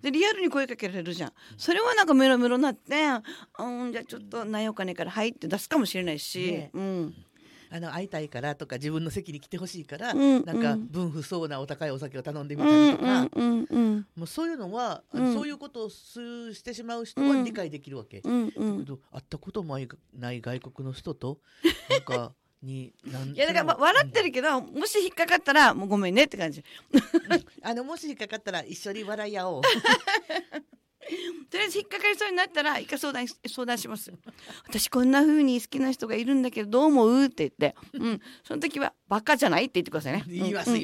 でリアルに声かけられるじゃん。それはなんかメロメロになって、じゃあちょっとないお金から入って出すかもしれないし、 ね、会いたいからとか自分の席に来てほしいから、 なんか分不相なお高いお酒を頼んでみたりとか、もうそういうのは、そういうことをしてしまう人は理解できるわけ、だけど会ったこともない外国の人となんかいやだから笑ってるけど、もし引っかかったらもうごめんねって感じもし引っかかったら一緒に笑い合おうとりあえず引っかかりそうになったら一回相談します私こんな風に好きな人がいるんだけどどう思うって言って、その時はバカじゃないって言ってくださいね。 言います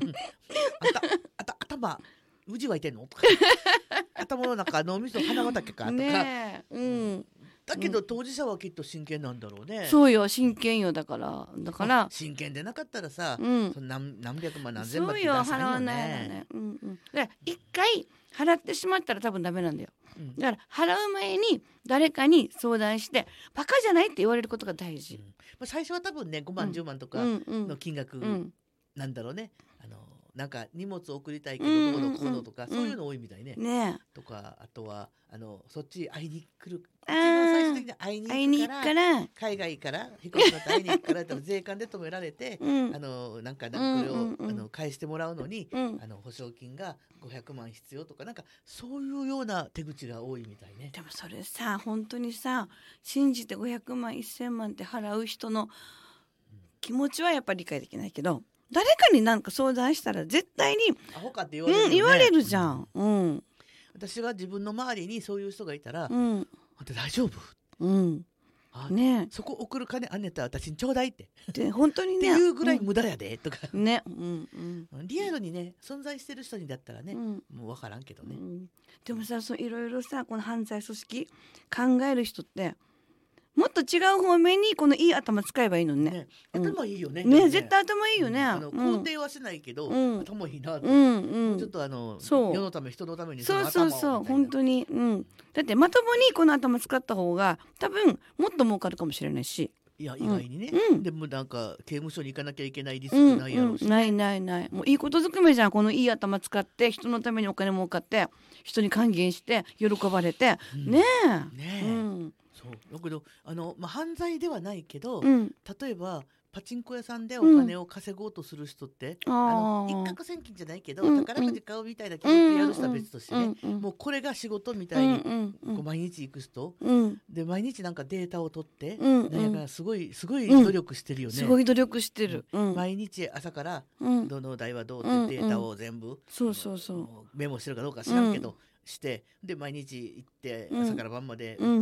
頭宇治はいてんのとか頭の中脳みそ花畑かとか、 ね、 だけど当事者はきっと真剣なんだろうね。 そうよ、真剣よ。だから真剣でなかったらさ、そん何百万何千万って出さんよね。だから一回払ってしまったら多分ダメなんだよ。だから払う前に誰かに相談してバカじゃないって言われることが大事。 最初は多分ね5万10万とかの金額なんだろうね。なんか荷物送りたいけどどうのこうのとか、そういうの多いみたいね。とかあとはそっち会いに来る、最終的に会いに行くから海外から飛行機乗って会いに行くから税関で止められて、なんかこれを返してもらうのに、保証金が500万必要とか、なんかそういうような手口が多いみたいね。 でもそれさ本当にさ信じて500万1000万って払う人の気持ちはやっぱり理解できないけど、誰かに何か相談したら絶対にアホかって言われるよね。 言われるじゃん。 私が自分の周りにそういう人がいたら、あんた大丈夫？ね、そこ送る金あんねったら私にちょうだいって本当にねっていうぐらい無駄やでとかね、 リアルにね存在してる人にだったらね、もう分からんけどね。 でもさ、いろいろさこの犯罪組織考える人ってもっと違う方面にこのいい頭使えばいいのにね。 頭いいよね。 絶対頭いいよね。 肯定はしないけど、頭いいなって。ちょっと世のため人のためにその頭をそう本当に。だってまともにこの頭使った方が多分もっと儲かるかもしれないし。 いや意外にね。でもなんか刑務所に行かなきゃいけないリスクないやろうし。 ないもういいことずくめじゃん。このいい頭使って人のためにお金儲かって人に還元して喜ばれてねえ。 そうだけど犯罪ではないけど、例えばパチンコ屋さんでお金を稼ごうとする人って、一攫千金じゃないけど、宝くじ買うみたいな気持ちでやる人は別としてね、もうこれが仕事みたいに、こう毎日行く人、で毎日なんかデータを取って、なんかすごい努力してるよね。 すごい努力してる。 毎日朝からどの台はどうってデータを全部メモしてるかどうか知らんけど、してで毎日行って朝から晩まで行って、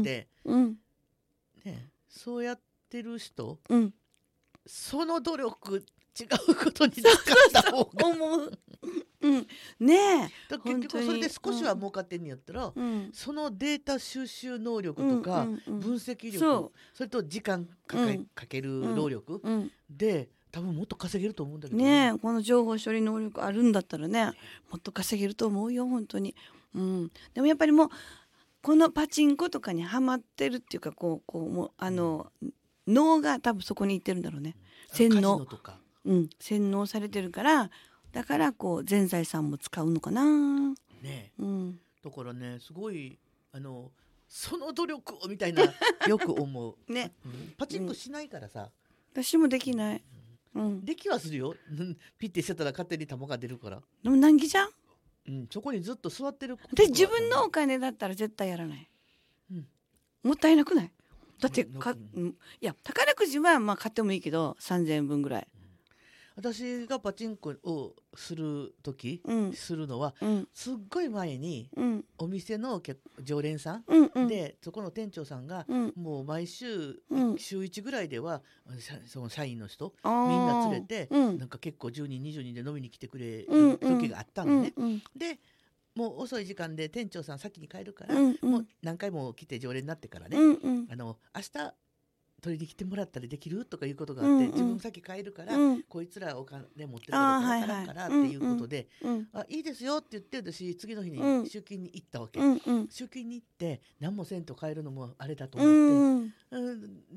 そうやってる人、その努力違うことに使った方が思う。ねえ。 結局それで少しは儲かってんのやったら、そのデータ収集能力とか分析力、それと時間かける労力で多分もっと稼げると思うんだけどね。この情報処理能力あるんだったらね、もっと稼げると思うよ本当に。でもやっぱりもうこのパチンコとかにはまってるっていうかもう脳が多分そこに行ってるんだろうね。洗脳とか、洗脳されてるからだから全財産も使うのかな。 ね、だからねすごいその努力をみたいなよく思うね。パチンコしないからさ、 私もできない。 できはするよ。ピッてしてたら勝手に玉が出るから。 でも難儀じゃん。 そこにずっと座ってる。 私自分のお金だったら絶対やらない。もったいなくない？だっていや宝くじは買ってもいいけど3000円分ぐらい。 私がパチンコをする時、するのは、すっごい前に、お店の常連さん、でそこの店長さんが、もう毎週、週1ぐらいではその社員の人みんな連れて、なんか結構10人20人で飲みに来てくれる時があったのね。でもう遅い時間で店長さん先に帰るから、もう何回も来て常連になってからね、明日取りに来てもらったりできるとかいうことがあって、自分先帰るから、こいつらお金持ってるかどうかわからんからっていうことで、いいですよって言って私次の日に集金に行ったわけ。集金に行って何もせんと帰るのもあれだと思って、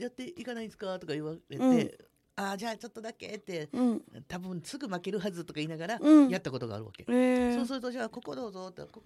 やっていかないんですかとか言われて、じゃあちょっとだけって、多分すぐ負けるはずとか言いながらやったことがあるわけ。そうするとじゃあここどうぞって